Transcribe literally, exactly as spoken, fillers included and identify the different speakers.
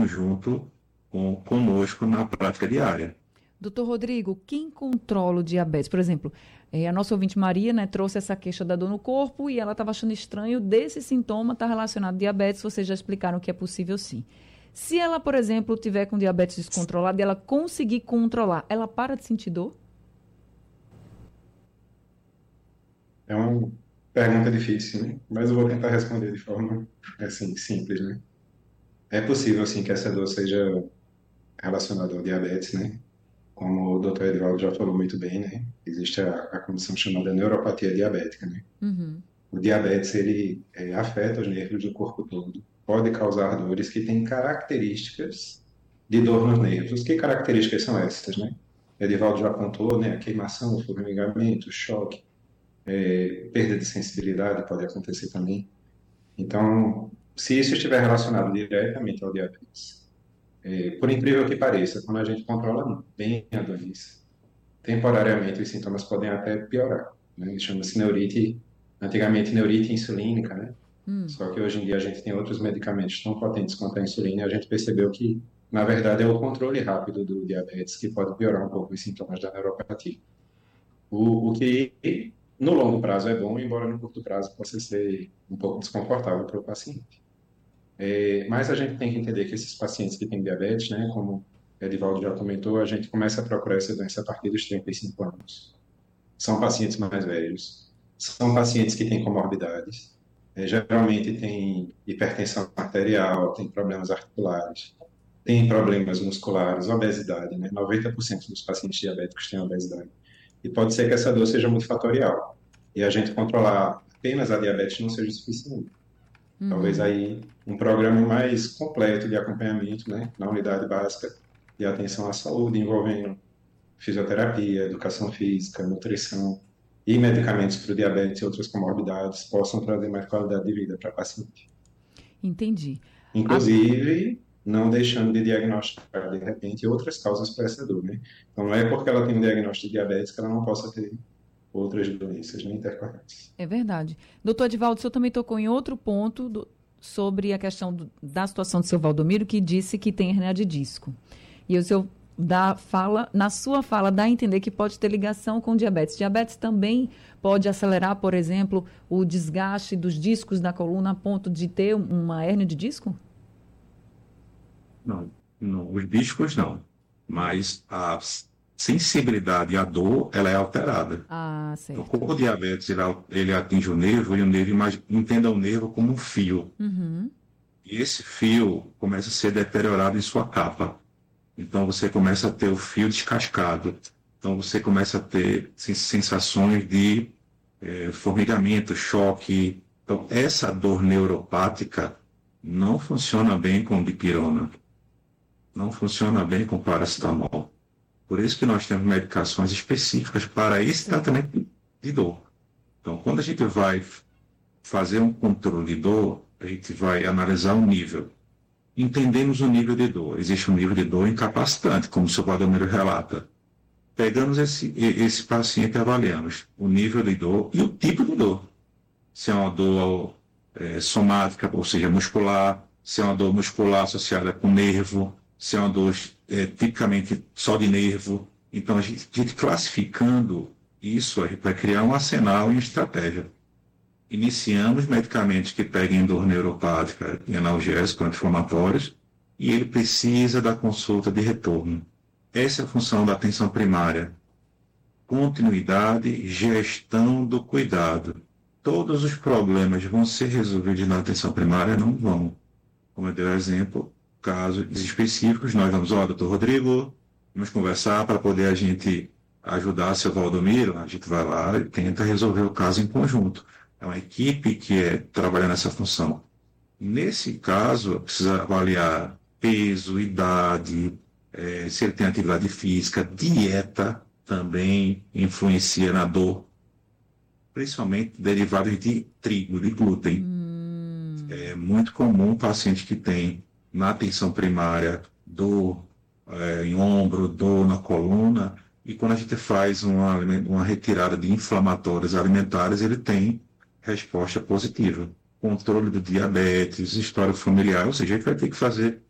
Speaker 1: conjunto com, conosco na prática diária.
Speaker 2: Doutor Rodrigo, quem controla o diabetes? Por exemplo, eh, a nossa ouvinte Maria, né, trouxe essa queixa da dor no corpo e ela estava achando estranho desse sintoma estar relacionado ao diabetes. Vocês já explicaram que é possível sim. Se ela, por exemplo, tiver com diabetes descontrolado e ela conseguir controlar, ela para de sentir dor?
Speaker 3: É uma pergunta difícil, né? Mas eu vou tentar responder de forma, assim, simples, né? É possível, assim, que essa dor seja relacionada ao diabetes, né? Como o doutor Edivaldo já falou muito bem, né? Existe a, a condição chamada neuropatia diabética, né?
Speaker 2: Uhum.
Speaker 3: O diabetes, ele é, afeta os nervos do corpo todo, pode causar dores que têm características de dor nos nervos. Que características são essas, né? Edivaldo já apontou, né? A queimação, o formigamento, o choque, é, perda de sensibilidade pode acontecer também. Então, se isso estiver relacionado diretamente ao diabetes, é, por incrível que pareça, quando a gente controla bem a doença, temporariamente os sintomas podem até piorar, né? Chama-se neurite, antigamente neurite insulínica, né?
Speaker 2: Hum.
Speaker 3: Só que hoje em dia a gente tem outros medicamentos tão potentes quanto a insulina e a gente percebeu que, na verdade, é o controle rápido do diabetes que pode piorar um pouco os sintomas da neuropatia. O, o que, no longo prazo, é bom, embora no curto prazo possa ser um pouco desconfortável para o paciente. É, mas a gente tem que entender que esses pacientes que têm diabetes, né, como Edivaldo já comentou, a gente começa a procurar essa doença a partir dos trinta e cinco anos. São pacientes mais velhos, são pacientes que têm comorbidades, é, geralmente têm hipertensão arterial, têm problemas articulares, têm problemas musculares, obesidade, né? noventa por cento dos pacientes diabéticos têm obesidade. E pode ser que essa dor seja multifatorial. E a gente controlar apenas a diabetes não seja suficiente.
Speaker 2: Uhum.
Speaker 3: Talvez aí um programa mais completo de acompanhamento, né, na unidade básica de atenção à saúde, envolvendo fisioterapia, educação física, nutrição e medicamentos para o diabetes e outras comorbidades, possam trazer mais qualidade de vida para a paciente.
Speaker 2: Entendi.
Speaker 3: Inclusive, a... não deixando de diagnosticar, de repente, outras causas para essa dor, né? Então, não é porque ela tem um diagnóstico de diabetes que ela não possa ter outras doenças, né, intercorrentes.
Speaker 2: É verdade. Doutor Edivaldo, o senhor também tocou em outro ponto do, sobre a questão do, da situação do seu Valdomiro, que disse que tem hernia de disco. E o senhor dá, fala, na sua fala, dá a entender que pode ter ligação com diabetes. Diabetes também pode acelerar, por exemplo, o desgaste dos discos da coluna a ponto de ter uma hérnia de disco?
Speaker 1: Não, não os discos não, mas as sensibilidade à dor, ela é alterada.
Speaker 2: Ah, certo.
Speaker 1: Então, como o diabetes, ele, ele atinge o nervo, e o nervo, imagina, entenda o nervo como um fio.
Speaker 2: Uhum.
Speaker 1: E esse fio começa a ser deteriorado em sua capa. Então, você começa a ter o fio descascado. Então, você começa a ter sensações de é, formigamento, choque. Então, essa dor neuropática não funciona bem com dipirona. Não funciona bem com paracetamol. Por isso que nós temos medicações específicas para esse tratamento de dor. Então, quando a gente vai fazer um controle de dor, a gente vai analisar o nível. Entendemos o nível de dor. Existe um nível de dor incapacitante, como o seu Valdomiro relata. Pegamos esse, esse paciente e avaliamos o nível de dor e o tipo de dor. Se é uma dor é, somática, ou seja, muscular, se é uma dor muscular associada com nervo, se é uma dor é, tipicamente só de nervo. Então, a gente, a gente classificando isso, a gente vai criar um arsenal e uma estratégia. Iniciamos medicamentos que peguem dor neuropática, analgésicos, anti-inflamatórios, e ele precisa da consulta de retorno. Essa é a função da atenção primária. Continuidade, gestão do cuidado. Todos os problemas vão ser resolvidos na atenção primária? Não vão. Como eu dei o exemplo, casos específicos, nós vamos, ó, doutor Rodrigo, vamos conversar para poder a gente ajudar seu Valdomiro, a gente vai lá e tenta resolver o caso em conjunto. É uma equipe que é, trabalha nessa função. Nesse caso, precisa avaliar peso, idade, é, se ele tem atividade física, dieta também influencia na dor, principalmente derivados de trigo, de glúten.
Speaker 2: Hum.
Speaker 1: É muito comum paciente que tem na atenção primária dor é, em ombro, dor na coluna, e quando a gente faz uma, uma retirada de inflamatórios alimentares, ele tem resposta positiva. Controle do diabetes, história familiar, ou seja, a gente vai ter que fazer